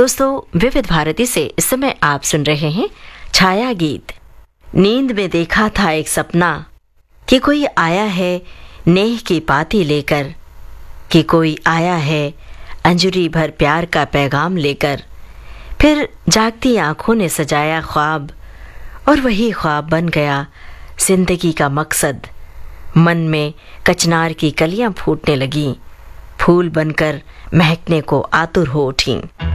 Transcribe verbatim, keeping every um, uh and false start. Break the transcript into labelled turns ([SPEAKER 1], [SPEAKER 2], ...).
[SPEAKER 1] दोस्तों, विविध भारती से इस समय आप सुन रहे हैं छाया गीत। नींद में देखा था एक सपना कि कोई आया है नेह की पाती लेकर, कि कोई आया है अंजुरी भर प्यार का पैगाम लेकर। फिर जागती आंखों ने सजाया ख्वाब, और वही ख्वाब बन गया जिंदगी का मकसद। मन में कचनार की कलियां फूटने लगीं, फूल बनकर महकने को आतुर हो उठीं।